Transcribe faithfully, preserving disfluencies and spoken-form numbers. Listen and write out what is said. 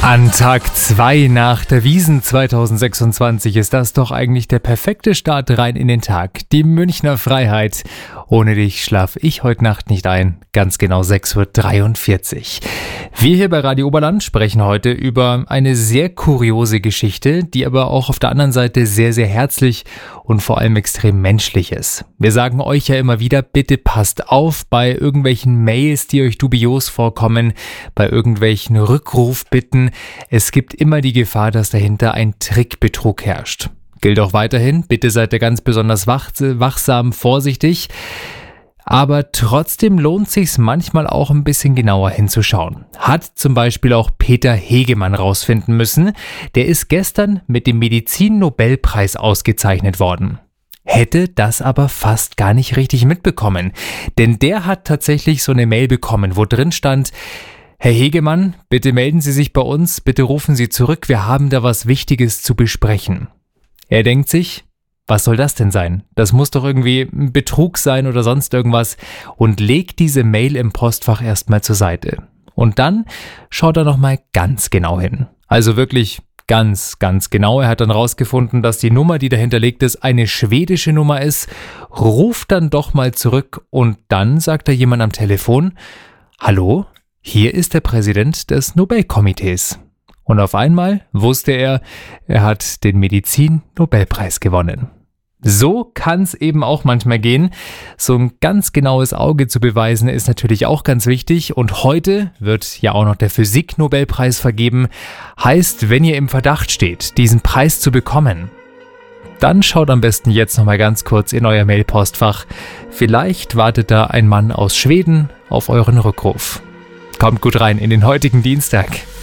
An Tag zwei nach der Wiesn zweitausendsechsundzwanzig ist das doch eigentlich der perfekte Start rein in den Tag. Die Münchner Freiheit. Ohne dich schlaf ich heute Nacht nicht ein. Ganz genau sechs Uhr dreiundvierzig. Wir hier bei Radio Oberland sprechen heute über eine sehr kuriose Geschichte, die aber auch auf der anderen Seite sehr, sehr herzlich und vor allem extrem menschlich ist. Wir sagen euch ja immer wieder, bitte passt auf bei irgendwelchen Mails, die euch dubios vorkommen, bei irgendwelchen Rückrufbitten. Es gibt immer die Gefahr, dass dahinter ein Trickbetrug herrscht. Gilt auch weiterhin, bitte seid ihr ganz besonders wach, wachsam, vorsichtig. Aber trotzdem lohnt sich's manchmal auch ein bisschen genauer hinzuschauen. Hat zum Beispiel auch Peter Hegemann rausfinden müssen. Der ist gestern mit dem Medizin-Nobelpreis ausgezeichnet worden. Hätte das aber fast gar nicht richtig mitbekommen. Denn der hat tatsächlich so eine Mail bekommen, wo drin stand: Herr Hegemann, bitte melden Sie sich bei uns, bitte rufen Sie zurück, wir haben da was Wichtiges zu besprechen. Er denkt sich, was soll das denn sein? Das muss doch irgendwie ein Betrug sein oder sonst irgendwas, und legt diese Mail im Postfach erstmal zur Seite. Und dann schaut er nochmal ganz genau hin. Also wirklich ganz, ganz genau. Er hat dann rausgefunden, dass die Nummer, die dahinterlegt ist, eine schwedische Nummer ist, ruft dann doch mal zurück und dann sagt er jemand am Telefon: Hallo, hier ist der Präsident des Nobelkomitees. Und auf einmal wusste er, er hat den Medizin-Nobelpreis gewonnen. So kann es eben auch manchmal gehen. So ein ganz genaues Auge zu beweisen ist natürlich auch ganz wichtig. Und heute wird ja auch noch der Physik-Nobelpreis vergeben. Heißt, wenn ihr im Verdacht steht, diesen Preis zu bekommen, dann schaut am besten jetzt nochmal ganz kurz in euer Mailpostfach. Vielleicht wartet da ein Mann aus Schweden auf euren Rückruf. Kommt gut rein in den heutigen Dienstag.